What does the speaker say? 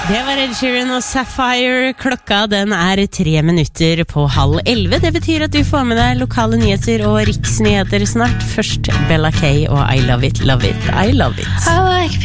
Det var Ed Sheeran og Sapphire. Klokka den 3 minutter på 10:30. Det betyr at du får med deg lokale nyheter og riksnyheter snart. Først Bella K og I Love It, Love It, I Love It. I like